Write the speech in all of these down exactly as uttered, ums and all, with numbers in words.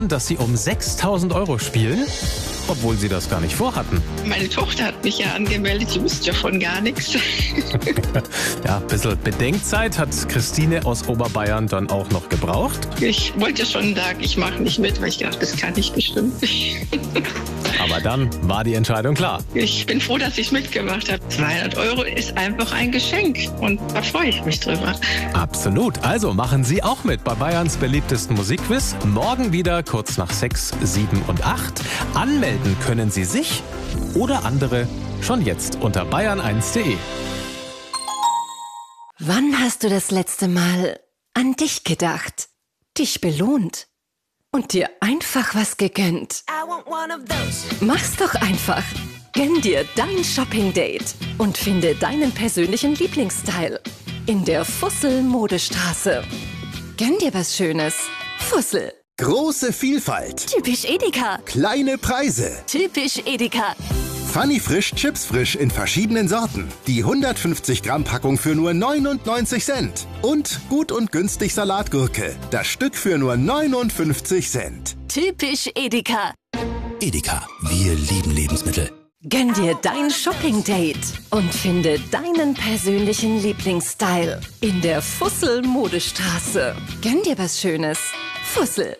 dass Sie um sechstausend Euro spielen, obwohl Sie das gar nicht vorhatten. Meine Tochter hat mich ja angemeldet, die wusste ja von gar nichts. Ja, ein bisschen Bedenkzeit hat Christine aus Oberbayern dann auch noch gebraucht. Ich wollte schon sagen, ich mache nicht mit, weil ich dachte, das kann ich bestimmt nicht. Aber dann war die Entscheidung klar. Ich bin froh, dass ich mitgemacht habe. zweihundert Euro ist einfach ein Geschenk und da freue ich mich drüber. Absolut. Also machen Sie auch mit bei Bayerns beliebtesten Musikquiz. Morgen wieder kurz nach sechs, sieben und acht. Anmelden können Sie sich oder andere schon jetzt unter bayern eins punkt de. Wann hast du das letzte Mal an dich gedacht, dich belohnt und dir einfach was gegönnt? Mach's doch einfach. Gönn dir dein Shopping-Date und finde deinen persönlichen Lieblingsstyle in der Fussel-Modestraße. Gönn dir was Schönes. Fussel. Große Vielfalt. Typisch Edeka. Kleine Preise. Typisch Edeka. Funny Frisch Chips Frisch in verschiedenen Sorten. Die hundertfünfzig Gramm Packung für nur neunundneunzig Cent. Und gut und günstig Salatgurke. Das Stück für nur neunundfünfzig Cent. Typisch Edeka. Edeka, wir lieben Lebensmittel. Gönn dir dein Shopping-Date und finde deinen persönlichen Lieblingsstyle in der Fussel-Modestraße. Gönn dir was Schönes. Fussel.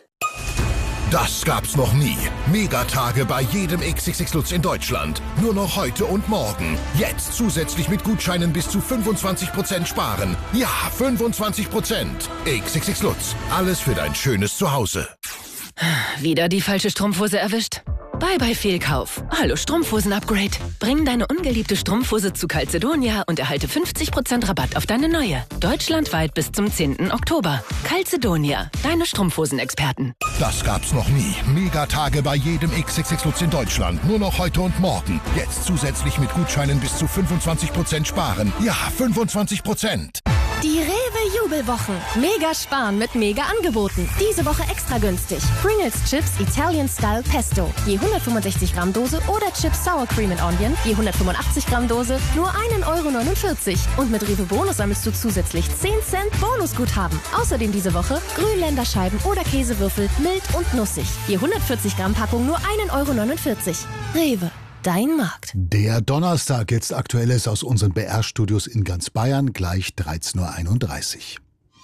Das gab's noch nie. Megatage bei jedem X X X Lutz in Deutschland. Nur noch heute und morgen. Jetzt zusätzlich mit Gutscheinen bis zu fünfundzwanzig Prozent sparen. Ja, fünfundzwanzig Prozent. X X X Lutz. Alles für dein schönes Zuhause. Wieder die falsche Strumpfhose erwischt? Bye bye Fehlkauf. Hallo Strumpfhosen-Upgrade. Bring deine ungeliebte Strumpfhose zu Calzedonia und erhalte fünfzig Prozent Rabatt auf deine neue. Deutschlandweit bis zum zehnten Oktober. Calzedonia, deine Strumpfhosen-Experten. Das gab's noch nie. Megatage bei jedem X X X Lutz in Deutschland. Nur noch heute und morgen. Jetzt zusätzlich mit Gutscheinen bis zu fünfundzwanzig Prozent sparen. Ja, fünfundzwanzig Prozent. Die Rewe Jubelwochen. Mega sparen mit mega Angeboten. Diese Woche extra günstig. Pringles Chips Italian Style Pesto. Je hundertfünfundsechzig Gramm Dose oder Chips Sour Cream and Onion. Je hundertfünfundachtzig Gramm Dose. Nur ein Euro neunundvierzig. Und mit Rewe Bonus sammelst du zusätzlich zehn Cent Bonusguthaben. Außerdem diese Woche Grünländerscheiben oder Käsewürfel mild und nussig. Je hundertvierzig Gramm Packung nur ein Euro neunundvierzig. Rewe. Dein Markt. Der Donnerstag, jetzt Aktuelles aus unseren B R-Studios in ganz Bayern, gleich dreizehn Uhr einunddreißig.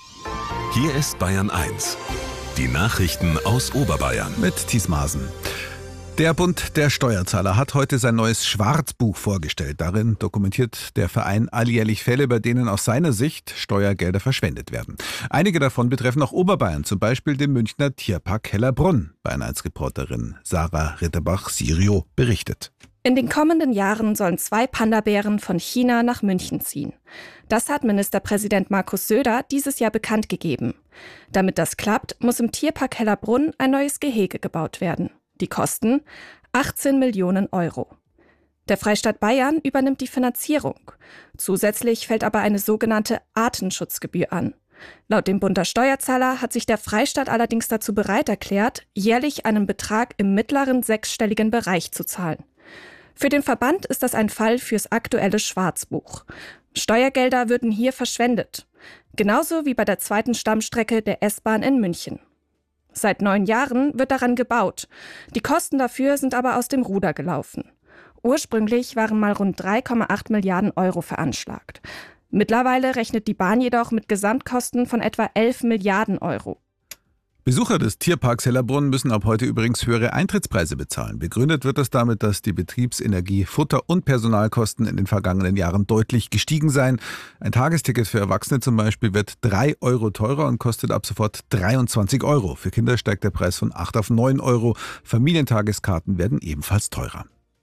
Hier ist Bayern eins. Die Nachrichten aus Oberbayern. Mit Thies Maaßen. Der Bund der Steuerzahler hat heute sein neues Schwarzbuch vorgestellt. Darin dokumentiert der Verein alljährlich Fälle, bei denen aus seiner Sicht Steuergelder verschwendet werden. Einige davon betreffen auch Oberbayern, zum Beispiel den Münchner Tierpark Hellerbrunn. Bayern eins Reporterin Sarah Ritterbach-Sirio berichtet. In den kommenden Jahren sollen zwei Panda-Bären von China nach München ziehen. Das hat Ministerpräsident Markus Söder dieses Jahr bekannt gegeben. Damit das klappt, muss im Tierpark Hellerbrunn ein neues Gehege gebaut werden. Die Kosten achtzehn Millionen Euro. Der Freistaat Bayern übernimmt die Finanzierung. Zusätzlich fällt aber eine sogenannte Artenschutzgebühr an. Laut dem Bund der Steuerzahler hat sich der Freistaat allerdings dazu bereit erklärt, jährlich einen Betrag im mittleren sechsstelligen Bereich zu zahlen. Für den Verband ist das ein Fall fürs aktuelle Schwarzbuch. Steuergelder würden hier verschwendet. Genauso wie bei der zweiten Stammstrecke der S-Bahn in München. Seit neun Jahren wird daran gebaut. Die Kosten dafür sind aber aus dem Ruder gelaufen. Ursprünglich waren mal rund drei Komma acht Milliarden Euro veranschlagt. Mittlerweile rechnet die Bahn jedoch mit Gesamtkosten von etwa elf Milliarden Euro. Besucher des Tierparks Hellerbrunn müssen ab heute übrigens höhere Eintrittspreise bezahlen. Begründet wird das damit, dass die Betriebsenergie, Futter- und Personalkosten in den vergangenen Jahren deutlich gestiegen seien. Ein Tagesticket für Erwachsene zum Beispiel wird drei Euro teurer und kostet ab sofort dreiundzwanzig Euro. Für Kinder steigt der Preis von acht auf neun Euro. Familientageskarten werden ebenfalls teurer.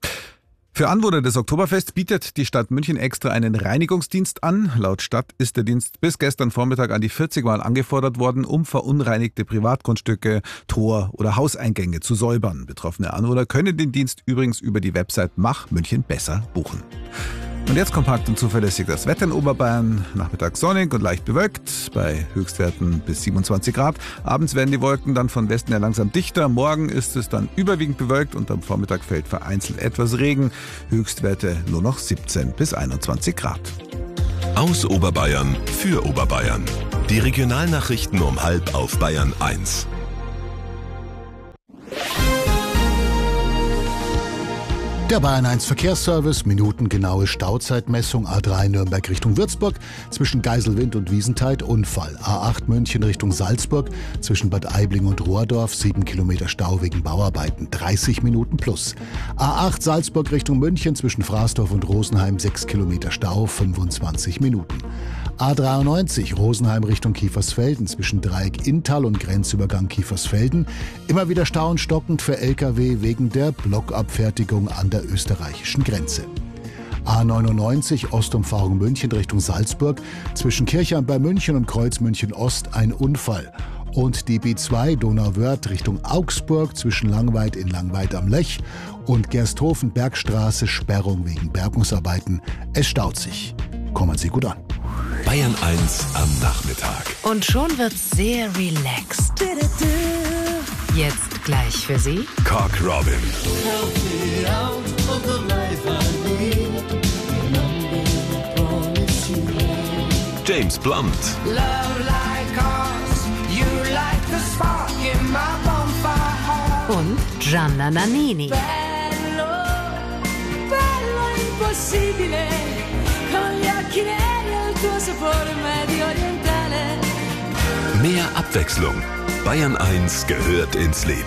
Für Anwohner des Oktoberfests bietet die Stadt München extra einen Reinigungsdienst an. Laut Stadt ist der Dienst bis gestern Vormittag an die vierzig Mal angefordert worden, um verunreinigte Privatgrundstücke, Tor- oder Hauseingänge zu säubern. Betroffene Anwohner können den Dienst übrigens über die Website Mach München besser buchen. Und jetzt kompakt und zuverlässig das Wetter in Oberbayern. Nachmittags sonnig und leicht bewölkt, bei Höchstwerten bis siebenundzwanzig Grad. Abends werden die Wolken dann von Westen her langsam dichter. Morgen ist es dann überwiegend bewölkt und am Vormittag fällt vereinzelt etwas Regen. Höchstwerte nur noch siebzehn bis einundzwanzig Grad. Aus Oberbayern für Oberbayern. Die Regionalnachrichten um halb auf Bayern eins. Der Bayern eins Verkehrsservice, minutengenaue Stauzeitmessung, A drei Nürnberg Richtung Würzburg, zwischen Geiselwind und Wiesentheit Unfall. A acht München Richtung Salzburg, zwischen Bad Aibling und Rohrdorf, sieben Kilometer Stau wegen Bauarbeiten, dreißig Minuten plus. A acht Salzburg Richtung München, zwischen Fraßdorf und Rosenheim, sechs Kilometer Stau, fünfundzwanzig Minuten. A dreiundneunzig Rosenheim Richtung Kiefersfelden, zwischen Dreieck Inntal und Grenzübergang Kiefersfelden, immer wieder Stau und stockend für L K W wegen der Blockabfertigung an der österreichischen Grenze. A neunundneunzig Ostumfahrung München Richtung Salzburg, zwischen Kirchheim bei München und Kreuz München Ost ein Unfall. Und die B zwei Donauwörth Richtung Augsburg, zwischen Langweid in Langweid am Lech und Gersthofen Bergstraße Sperrung wegen Bergungsarbeiten. Es staut sich. Kommen Sie gut an. Bayern eins am Nachmittag. Und schon wird's sehr relaxed. Jetzt gleich für Sie Cock Robin. James Blunt. Und Gianna Nannini. Bello, bello impossibile, con gli occhi neri e il tuo sapore medio orientale. Mehr Abwechslung. Bayern eins gehört ins Leben.